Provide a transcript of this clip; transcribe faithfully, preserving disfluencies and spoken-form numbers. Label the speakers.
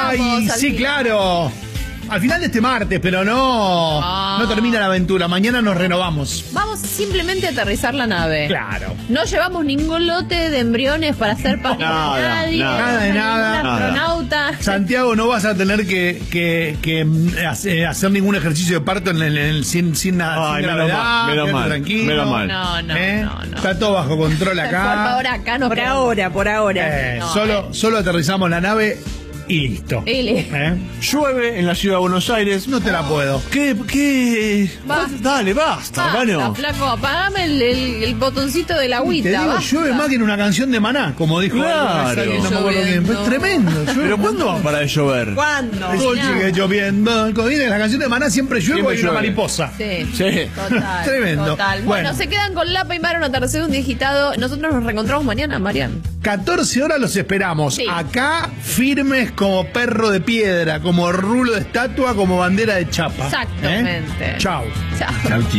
Speaker 1: Ay, sí, claro. Al final de este martes, pero no,
Speaker 2: Ah.
Speaker 1: no termina la aventura. Mañana nos renovamos.
Speaker 2: Vamos simplemente a aterrizar la nave.
Speaker 1: Claro.
Speaker 2: No llevamos ningún lote de embriones para hacer parte
Speaker 3: Nada,
Speaker 2: de nadie.
Speaker 3: nada.
Speaker 1: Nada de
Speaker 2: ningún
Speaker 1: nada.
Speaker 2: astronauta.
Speaker 1: Santiago, no vas a tener que, que, que mm, hace- hacer ningún ejercicio de parto en el, en el- sin, sin nada.
Speaker 3: Ay,
Speaker 1: sin
Speaker 3: menos
Speaker 1: gravedad,
Speaker 3: mal, menos
Speaker 1: quédate
Speaker 3: mal,
Speaker 1: tranquilo.
Speaker 3: menos mal.
Speaker 2: No, no,
Speaker 1: ¿Eh?
Speaker 2: no, no.
Speaker 1: Está todo bajo control acá.
Speaker 2: Por favor, acá nos
Speaker 4: Por
Speaker 2: quedamos.
Speaker 4: ahora, por ahora.
Speaker 1: Eh,
Speaker 2: No,
Speaker 1: solo,
Speaker 2: eh.
Speaker 1: solo aterrizamos la nave y listo.
Speaker 2: Y li-
Speaker 1: ¿Eh?
Speaker 3: Llueve en la ciudad de Buenos Aires.
Speaker 1: No te la puedo.
Speaker 3: ¿Qué? ¿Qué?
Speaker 2: Basta.
Speaker 3: Dale, basta,
Speaker 2: Basta,
Speaker 3: hermano.
Speaker 2: flaco, apagame el, el, el botoncito de la
Speaker 1: Te
Speaker 2: agüita.
Speaker 1: digo,
Speaker 2: basta.
Speaker 1: llueve más que en una canción de Maná, como dijo
Speaker 3: Claro.
Speaker 1: alguien, no me acuerdo quién. Pero es tremendo. llueve
Speaker 3: ¿Pero
Speaker 1: un
Speaker 3: cuándo va a
Speaker 1: montón.
Speaker 3: parar de llover?
Speaker 4: ¿Cuándo?
Speaker 1: Todo sigue lloviendo. Cuando viene la canción de Maná siempre llueve
Speaker 3: Siempre
Speaker 1: y una
Speaker 3: llueve.
Speaker 1: mariposa.
Speaker 2: Sí.
Speaker 3: Sí.
Speaker 2: Total.
Speaker 1: Tremendo.
Speaker 2: Total. Bueno,
Speaker 1: Bueno.
Speaker 2: se quedan con Lapa y Mar, un atardecer, un digitado. Nosotros nos reencontramos mañana, Marian.
Speaker 1: catorce horas los esperamos.
Speaker 2: Sí.
Speaker 1: Acá firmes como perro de piedra, como rulo de estatua, como bandera de chapa.
Speaker 2: Exactamente.
Speaker 1: ¿Eh? Chau.
Speaker 2: Chao.
Speaker 3: Chau,